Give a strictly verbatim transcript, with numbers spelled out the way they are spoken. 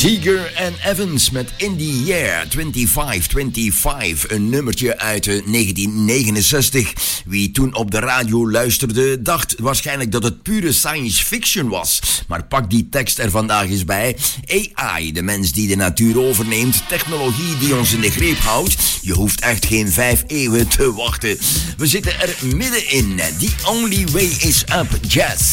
Seeger en Evans met In the Year vijfentwintig vijfentwintig, een nummertje uit negentien negenenzestig. Wie toen op de radio luisterde, dacht waarschijnlijk dat het pure science fiction was. Maar pak die tekst er vandaag eens bij. A I, de mens die de natuur overneemt, technologie die ons in de greep houdt. Je hoeft echt geen vijf eeuwen te wachten. We zitten er middenin. The only way is up, jazz.